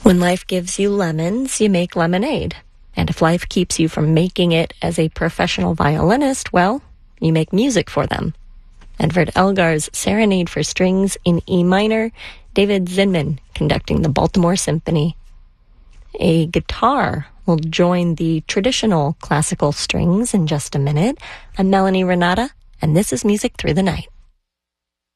When life gives you lemons, you make lemonade. And if life keeps you from making it as a professional violinist, well, you make music for them. Edvard Elgar's Serenade for Strings in E minor, David Zinman conducting the Baltimore Symphony. A guitar will join the traditional classical strings in just a minute. I'm Melanie Renata, and this is Music Through the Night.